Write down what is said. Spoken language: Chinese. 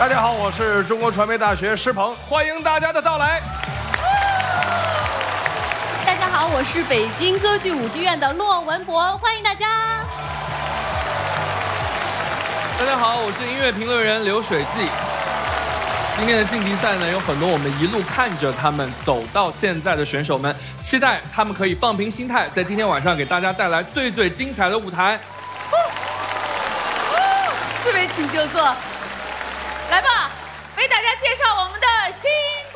大家好，我是中国传媒大学施鹏，欢迎大家的到来。 大家好，我是北京歌剧舞剧院的骆文博，欢迎大家。 大家好，我是音乐评论人刘水记。今天的晋级赛呢，有很多我们一路看着他们走到现在的选手们，期待他们可以放平心态，在今天晚上给大家带来最最精彩的舞台。 4位请就坐，来吧，为大家介绍我们的新